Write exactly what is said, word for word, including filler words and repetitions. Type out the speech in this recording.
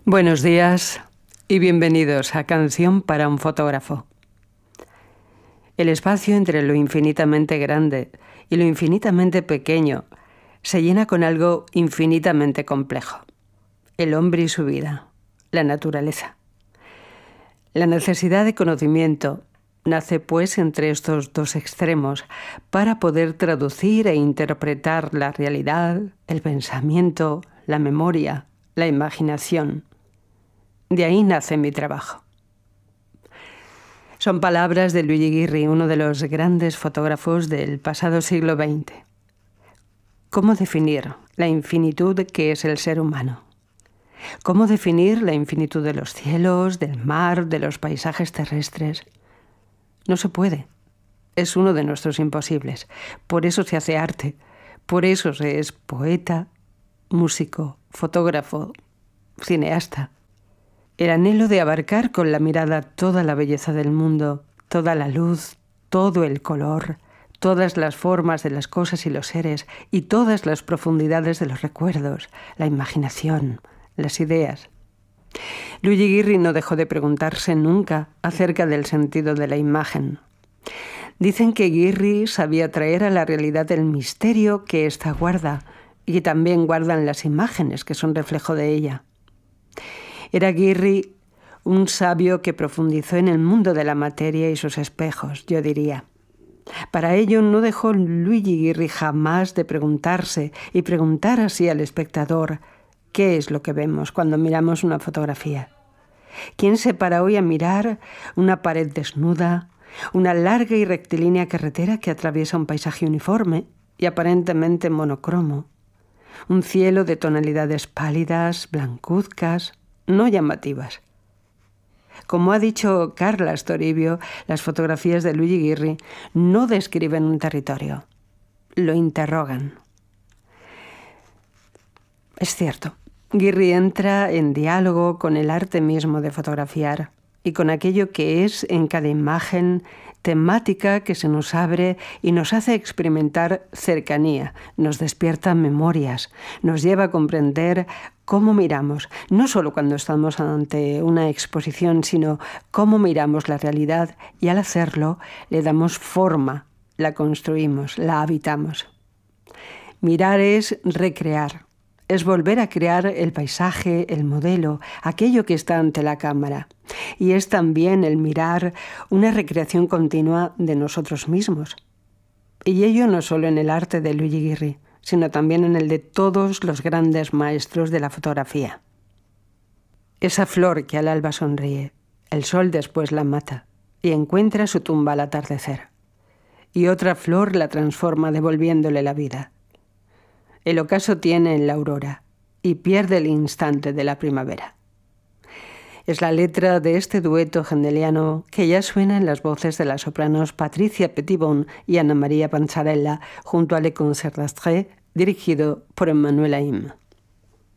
Buenos días y bienvenidos a Canción para un fotógrafo. El espacio entre lo infinitamente grande y lo infinitamente pequeño se llena con algo infinitamente complejo: el hombre y su vida, la naturaleza. La necesidad de conocimiento nace pues entre estos dos extremos para poder traducir e interpretar la realidad, el pensamiento, la memoria, la imaginación. De ahí nace mi trabajo. Son palabras de Luigi Ghirri, uno de los grandes fotógrafos del pasado siglo veinte. ¿Cómo definir la infinitud que es el ser humano? ¿Cómo definir la infinitud de los cielos, del mar, de los paisajes terrestres? No se puede. Es uno de nuestros imposibles. Por eso se hace arte. Por eso se es poeta, músico, fotógrafo, cineasta. El anhelo de abarcar con la mirada toda la belleza del mundo, toda la luz, todo el color, todas las formas de las cosas y los seres y todas las profundidades de los recuerdos, la imaginación, las ideas. Luigi Ghirri no dejó de preguntarse nunca acerca del sentido de la imagen. Dicen que Ghirri sabía traer a la realidad el misterio que ésta guarda y que también guardan las imágenes que son reflejo de ella. Era Ghirri un sabio que profundizó en el mundo de la materia y sus espejos, yo diría. Para ello no dejó Luigi Ghirri jamás de preguntarse y preguntar así al espectador: ¿qué es lo que vemos cuando miramos una fotografía? ¿Quién se para hoy a mirar una pared desnuda, una larga y rectilínea carretera que atraviesa un paisaje uniforme y aparentemente monocromo? Un cielo de tonalidades pálidas, blancuzcas, no llamativas. Como ha dicho Carlas Toribio, las fotografías de Luigi Ghirri no describen un territorio, lo interrogan. Es cierto, Ghirri entra en diálogo con el arte mismo de fotografiar y con aquello que es en cada imagen temática que se nos abre y nos hace experimentar cercanía, nos despierta memorias, nos lleva a comprender cómo miramos, no solo cuando estamos ante una exposición, sino cómo miramos la realidad y al hacerlo le damos forma, la construimos, la habitamos. Mirar es recrear. Es volver a crear el paisaje, el modelo, aquello que está ante la cámara. Y es también el mirar una recreación continua de nosotros mismos. Y ello no solo en el arte de Luigi Ghirri, sino también en el de todos los grandes maestros de la fotografía. Esa flor que al alba sonríe, el sol después la mata y encuentra su tumba al atardecer. Y otra flor la transforma devolviéndole la vida. El ocaso tiene en la aurora y pierde el instante de la primavera. Es la letra de este dueto hendeliano que ya suena en las voces de las sopranos Patricia Petitbon y Ana María Panzarella junto a Le Concert d'Astre, dirigido por Emmanuel Haïm.